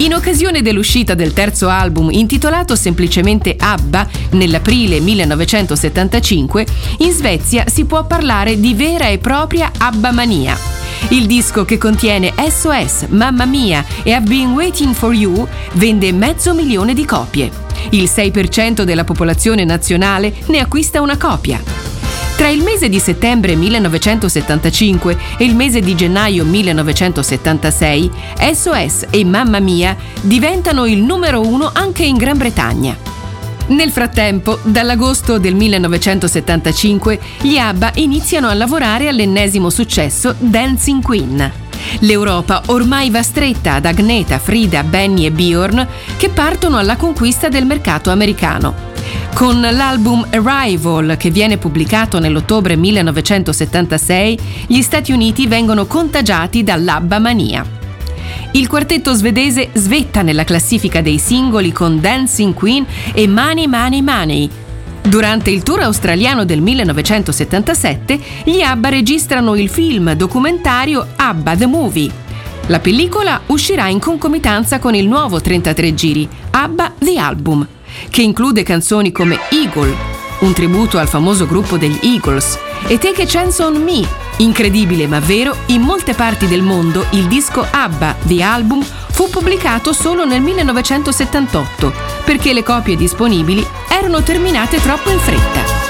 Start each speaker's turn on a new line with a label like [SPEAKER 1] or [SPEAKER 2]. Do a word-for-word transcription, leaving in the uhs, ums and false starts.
[SPEAKER 1] In occasione dell'uscita del terzo album, intitolato semplicemente ABBA, nell'aprile millenovecentosettantacinque, in Svezia si può parlare di vera e propria ABBA-mania. Il disco, che contiene S O S, Mamma Mia e I've Been Waiting for You, vende mezzo milione di copie. Il sei per cento della popolazione nazionale ne acquista una copia. Tra il mese di settembre millenovecentosettantacinque e il mese di gennaio millenovecentosettantasei, S O S e Mamma Mia diventano il numero uno anche in Gran Bretagna. Nel frattempo, dall'agosto del millenovecentosettantacinque, gli ABBA iniziano a lavorare all'ennesimo successo Dancing Queen. L'Europa ormai va stretta ad Agnetha, Frida, Benny e Bjorn, che partono alla conquista del mercato americano. Con l'album Arrival, che viene pubblicato nell'ottobre millenovecentosettantasei, gli Stati Uniti vengono contagiati dall'ABBA mania. Il quartetto svedese svetta nella classifica dei singoli con Dancing Queen e Money Money Money. Durante il tour australiano del millenovecentosettantasette, gli ABBA registrano il film documentario ABBA The Movie. La pellicola uscirà in concomitanza con il nuovo trentatré giri, ABBA The Album, che include canzoni come Eagle, un tributo al famoso gruppo degli Eagles, e Take a Chance on Me. Incredibile ma vero, in molte parti del mondo il disco ABBA The Album fu pubblicato solo nel millenovecentosettantotto, perché le copie disponibili erano terminate troppo in fretta.